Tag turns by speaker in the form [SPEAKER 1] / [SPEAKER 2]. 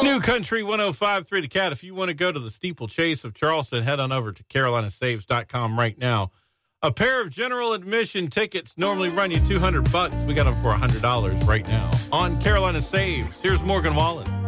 [SPEAKER 1] New Country 105.3 The Cat. If you want to go to the steeplechase of Charleston, head on over to CarolinaSaves.com right now. A pair of general admission tickets normally run you $200. We got them for $100 right now on Carolina Saves. Here's Morgan Wallen.